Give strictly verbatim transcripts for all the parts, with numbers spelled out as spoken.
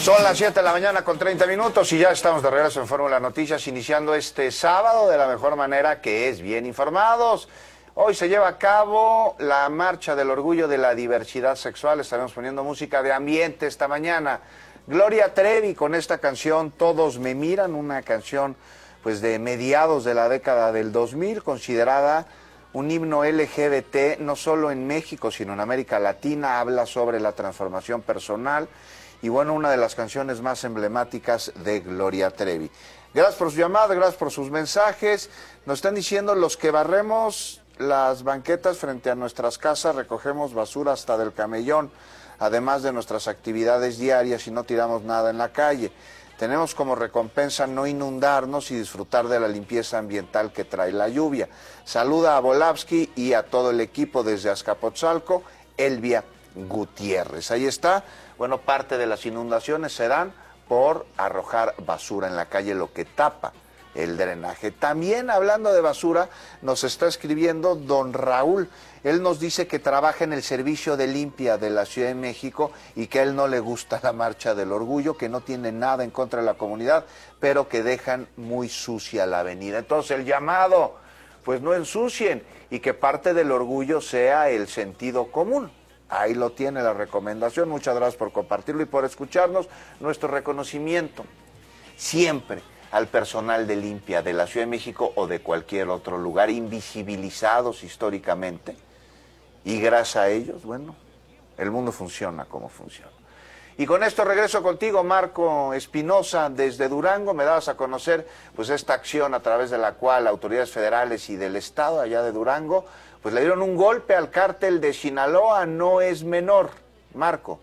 Son las siete de la mañana con treinta minutos y ya estamos de regreso en Fórmula Noticias, iniciando este sábado de la mejor manera, que es bien informados. Hoy se lleva a cabo la Marcha del Orgullo de la Diversidad Sexual. Estaremos poniendo música de ambiente esta mañana. Gloria Trevi con esta canción, Todos me miran, una canción pues de mediados de la década del dos mil, considerada un himno L G B T, no solo en México, sino en América Latina. Habla sobre la transformación personal y bueno, una de las canciones más emblemáticas de Gloria Trevi. Gracias por su llamada, gracias por sus mensajes. Nos están diciendo: los que barremos las banquetas frente a nuestras casas, recogemos basura hasta del camellón, además de nuestras actividades diarias, y no tiramos nada en la calle. Tenemos como recompensa no inundarnos y disfrutar de la limpieza ambiental que trae la lluvia. Saluda a Volavsky y a todo el equipo desde Azcapotzalco, Elvia Gutiérrez. Ahí está. Bueno, parte de las inundaciones se dan por arrojar basura en la calle, lo que tapa el drenaje. También, hablando de basura, nos está escribiendo don Raúl. Él nos dice que trabaja en el servicio de limpia de la Ciudad de México y que a él no le gusta la Marcha del Orgullo, que no tiene nada en contra de la comunidad, pero que dejan muy sucia la avenida. Entonces el llamado, pues no ensucien, y que parte del orgullo sea el sentido común. Ahí lo tiene la recomendación. Muchas gracias por compartirlo y por escucharnos. Nuestro reconocimiento siempre al personal de limpia de la Ciudad de México o de cualquier otro lugar, invisibilizados históricamente. Y gracias a ellos, bueno, el mundo funciona como funciona. Y con esto regreso contigo, Marco Espinosa, desde Durango. Me dabas a conocer pues esta acción a través de la cual autoridades federales y del Estado allá de Durango pues le dieron un golpe al cártel de Sinaloa. No es menor, Marco.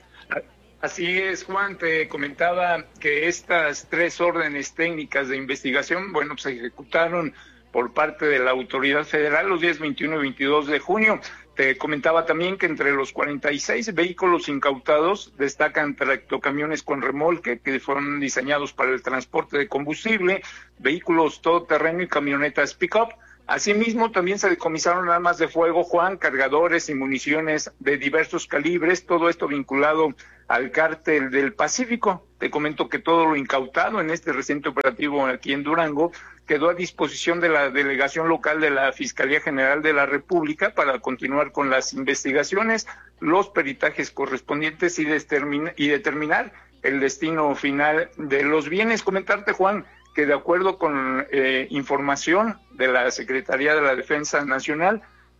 Así es, Juan, te comentaba que estas tres órdenes técnicas de investigación, bueno, se ejecutaron por parte de la autoridad federal los días veintiuno y veintidós de junio. Te comentaba también que entre los cuarenta y seis vehículos incautados destacan tractocamiones con remolque que fueron diseñados para el transporte de combustible, vehículos todoterreno y camionetas pick-up. Asimismo, también se decomisaron armas de fuego, Juan, cargadores y municiones de diversos calibres, todo esto vinculado al cártel del Pacífico. Te comento que todo lo incautado en este reciente operativo aquí en Durango quedó a disposición de la delegación local de la Fiscalía General de la República para continuar con las investigaciones, los peritajes correspondientes y, determin- y determinar el destino final de los bienes. Comentarte, Juan, que de acuerdo con eh, información de la Secretaría de la Defensa Nacional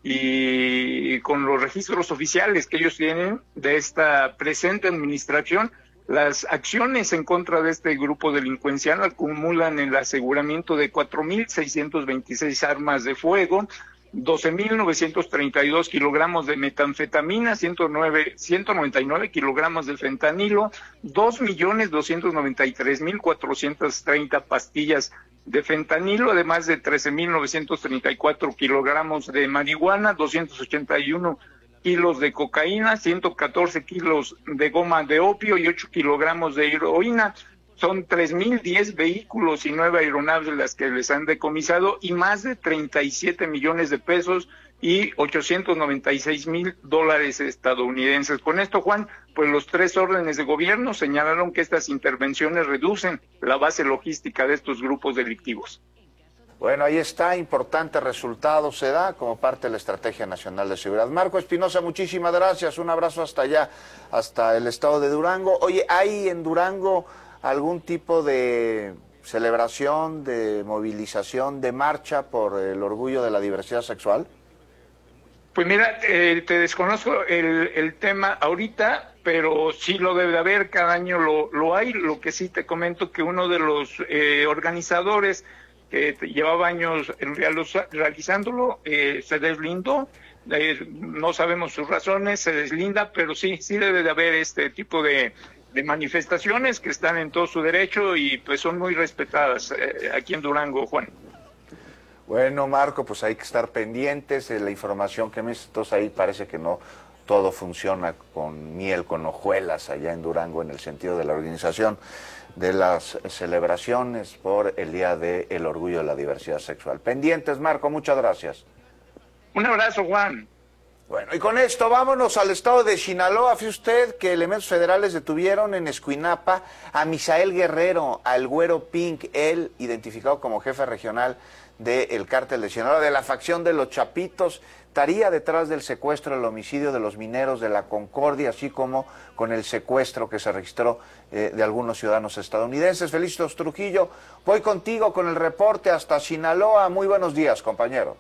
y con los registros oficiales que ellos tienen de esta presente administración, las acciones en contra de este grupo delincuencial acumulan el aseguramiento de cuatro mil seiscientos veintiséis armas de fuego, doce mil novecientos treinta y dos kilogramos de metanfetamina, ciento noventa y nueve kilogramos de fentanilo, dos millones doscientos noventa y tres mil cuatrocientas treinta pastillas de fentanilo, además de trece mil novecientos treinta y cuatro kilogramos de marihuana, doscientos ochenta y uno kilos de cocaína, ciento catorce kilos de goma de opio y ocho kilogramos de heroína. Son tres mil diez vehículos y nueve aeronaves las que les han decomisado y más de treinta y siete millones de pesos y ochocientos noventa y seis mil dólares estadounidenses. Con esto, Juan, pues los tres órdenes de gobierno señalaron que estas intervenciones reducen la base logística de estos grupos delictivos. Bueno, ahí está, importante resultado se da como parte de la Estrategia Nacional de Seguridad. Marco Espinosa, muchísimas gracias, un abrazo hasta allá, hasta el estado de Durango. Oye, ¿hay en Durango algún tipo de celebración, de movilización, de marcha por el orgullo de la diversidad sexual? Pues mira, eh, te desconozco el, el tema ahorita, pero sí lo debe de haber, cada año lo, lo hay. Lo que sí te comento que uno de los eh, organizadores que llevaba años realizándolo, eh, se deslindó, eh, no sabemos sus razones, se deslinda, pero sí, sí debe de haber este tipo de, de manifestaciones que están en todo su derecho y pues son muy respetadas eh, aquí en Durango, Juan. Bueno, Marco, pues hay que estar pendientes de la información que me entonces ahí parece que no todo funciona con miel, con hojuelas allá en Durango en el sentido de la organización de las celebraciones por el Día del Orgullo de la Diversidad Sexual. Pendientes, Marco, muchas gracias. Un abrazo, Juan. Bueno, y con esto vámonos al estado de Sinaloa. Fíjese usted que elementos federales detuvieron en Escuinapa a Misael Guerrero, al Güero Pink, él identificado como jefe regional del cártel de Sinaloa, de la facción de los Chapitos, estaría detrás del secuestro, el homicidio de los mineros de la Concordia, así como con el secuestro que se registró eh, de algunos ciudadanos estadounidenses. Felicitos Trujillo, voy contigo con el reporte hasta Sinaloa. Muy buenos días, compañero.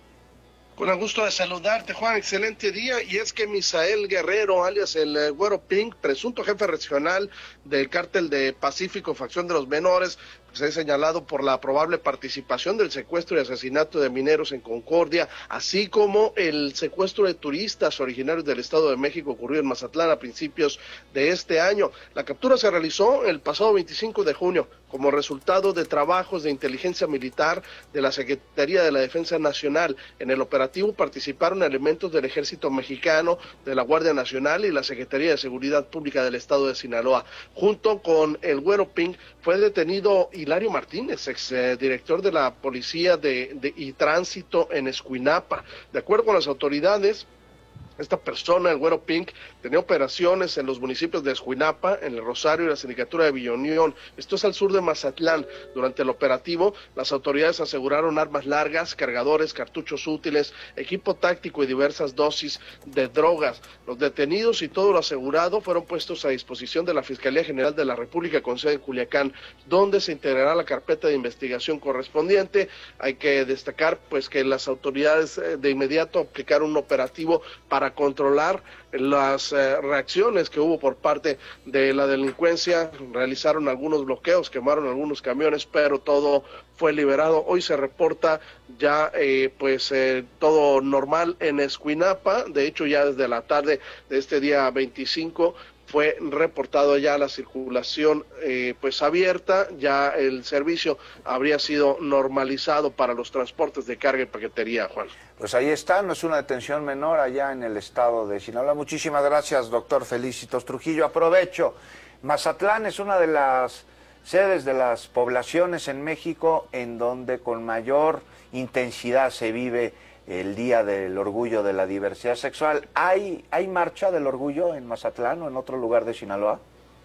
Con el gusto de saludarte, Juan, excelente día. Y es que Misael Guerrero, alias el eh, Güero Pink, presunto jefe regional del cártel de Pacífico, facción de los menores, se ha señalado por la probable participación del secuestro y asesinato de mineros en Concordia, así como el secuestro de turistas originarios del Estado de México ocurrido en Mazatlán a principios de este año. La captura se realizó el pasado veinticinco de junio como resultado de trabajos de inteligencia militar de la Secretaría de la Defensa Nacional. En el operativo participaron elementos del Ejército Mexicano, de la Guardia Nacional y la Secretaría de Seguridad Pública del Estado de Sinaloa. Junto con el Güero Pink fue detenido Hilario Martínez, ex eh, director de la Policía de, de y Tránsito en Escuinapa. De acuerdo con las autoridades, esta persona, el Güero Pink, tenía operaciones en los municipios de Escuinapa, en el Rosario y la Sindicatura de Villa Unión. Esto es al sur de Mazatlán. Durante el operativo, las autoridades aseguraron armas largas, cargadores, cartuchos útiles, equipo táctico y diversas dosis de drogas. Los detenidos y todo lo asegurado fueron puestos a disposición de la Fiscalía General de la República con sede en Culiacán, donde se integrará la carpeta de investigación correspondiente. Hay que destacar pues que las autoridades de inmediato aplicaron un operativo para controlar las eh, reacciones que hubo por parte de la delincuencia. Realizaron algunos bloqueos, quemaron algunos camiones, pero todo fue liberado. Hoy se reporta ya eh, pues eh, todo normal en Escuinapa. De hecho, ya desde la tarde de este día veinticinco fue reportado ya la circulación eh, pues abierta, ya el servicio habría sido normalizado para los transportes de carga y paquetería, Juan. Pues ahí está, no es una detención menor allá en el estado de Sinaloa. Muchísimas gracias, doctor Felicitos Trujillo. Aprovecho, Mazatlán es una de las sedes de las poblaciones en México en donde con mayor intensidad se vive el Día del Orgullo de la Diversidad Sexual. ¿Hay, hay marcha del orgullo en Mazatlán o en otro lugar de Sinaloa?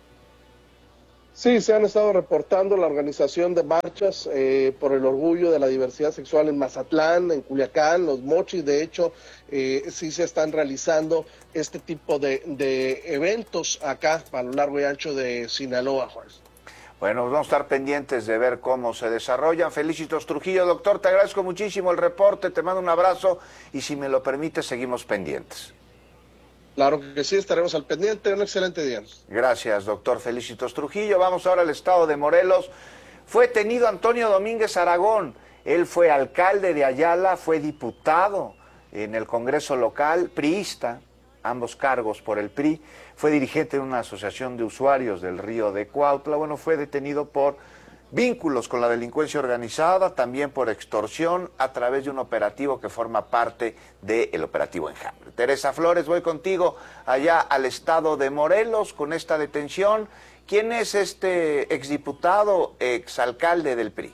Sí, se han estado reportando la organización de marchas eh, por el orgullo de la diversidad sexual en Mazatlán, en Culiacán, Los Mochis. De hecho, eh, sí se están realizando este tipo de, de eventos acá a lo largo y ancho de Sinaloa, Juan. Bueno, pues vamos a estar pendientes de ver cómo se desarrollan. Felicitos Trujillo, doctor, te agradezco muchísimo el reporte, te mando un abrazo y si me lo permite seguimos pendientes. Claro que sí, estaremos al pendiente. Un excelente día. Gracias, doctor Felicitos Trujillo. Vamos ahora al estado de Morelos. Fue detenido Antonio Domínguez Aragón. Él fue alcalde de Ayala, fue diputado en el Congreso local, priista, ambos cargos por el P R I. Fue dirigente de una asociación de usuarios del río de Cuautla. Bueno, fue detenido por vínculos con la delincuencia organizada, también por extorsión a través de un operativo que forma parte del operativo Enjambre. Teresa Flores, voy contigo allá al estado de Morelos con esta detención. ¿Quién es este exdiputado, exalcalde del P R I?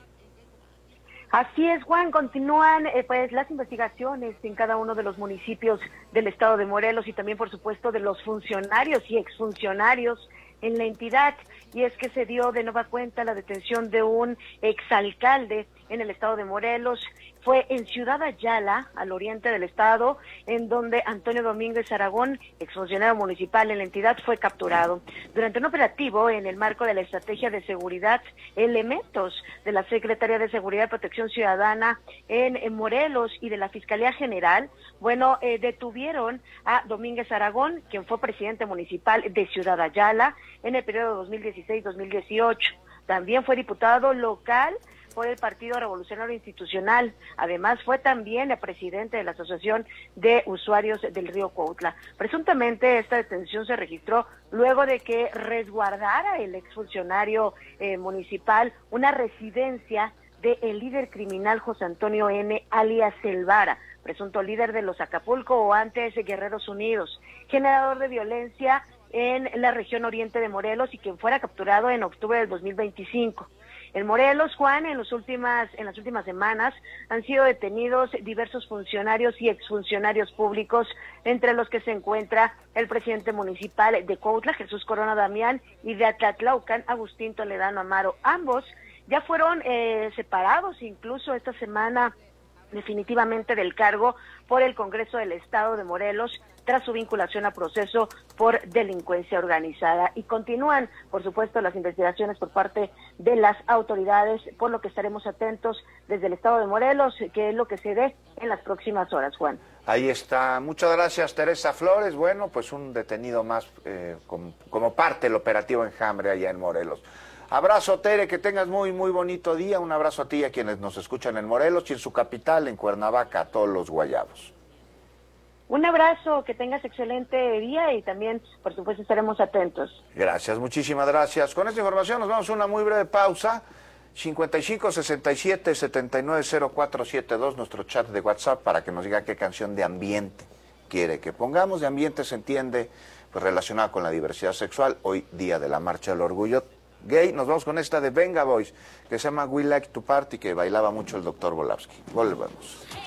Así es, Juan, continúan eh, pues las investigaciones en cada uno de los municipios del estado de Morelos y también, por supuesto, de los funcionarios y exfuncionarios en la entidad, y es que se dio de nueva cuenta la detención de un exalcalde en el estado de Morelos. Fue en Ciudad Ayala, al oriente del estado, en donde Antonio Domínguez Aragón, exfuncionario municipal en la entidad, fue capturado. Durante un operativo en el marco de la estrategia de seguridad, elementos de la Secretaría de Seguridad y Protección Ciudadana en, en Morelos y de la Fiscalía General, bueno, eh, detuvieron a Domínguez Aragón, quien fue presidente municipal de Ciudad Ayala en el periodo dos mil dieciséis dos mil dieciocho. También fue diputado local por el Partido Revolucionario Institucional. Además, fue también el presidente de la Asociación de Usuarios del Río Cuautla. Presuntamente, esta detención se registró luego de que resguardara el exfuncionario eh, municipal una residencia del líder criminal José Antonio N., alias El Vara, presunto líder de los Acapulco o antes Guerreros Unidos, generador de violencia en la región oriente de Morelos y quien fuera capturado en octubre del dos mil veinticinco. En Morelos, Juan, en, los últimas, en las últimas semanas han sido detenidos diversos funcionarios y exfuncionarios públicos, entre los que se encuentra el presidente municipal de Cuautla, Jesús Corona Damián, y de Atlatlaucan, Agustín Toledano Amaro. Ambos ya fueron eh, separados incluso esta semana definitivamente del cargo por el Congreso del Estado de Morelos tras su vinculación a proceso por delincuencia organizada. Y continúan, por supuesto, las investigaciones por parte de las autoridades, por lo que estaremos atentos desde el Estado de Morelos, que es lo que se dé en las próximas horas, Juan. Ahí está. Muchas gracias, Teresa Flores. Bueno, pues un detenido más eh, como, como parte del operativo Enjambre allá en Morelos. Abrazo, Tere, que tengas muy, muy bonito día. Un abrazo a ti y a quienes nos escuchan en Morelos y en su capital, en Cuernavaca, a todos los guayabos. Un abrazo, que tengas excelente día y también, por supuesto, estaremos atentos. Gracias, muchísimas gracias. Con esta información nos vamos a una muy breve pausa. cincuenta y cinco, sesenta y siete, setenta y nueve, cero cuatro setenta y dos, nuestro chat de WhatsApp, para que nos diga qué canción de ambiente quiere que pongamos. De ambiente se entiende pues relacionada con la diversidad sexual. Hoy, día de la Marcha del Orgullo Gay. Nos vamos con esta de Venga Boys, que se llama We Like to Party, que bailaba mucho el doctor Volavsky. Volvemos.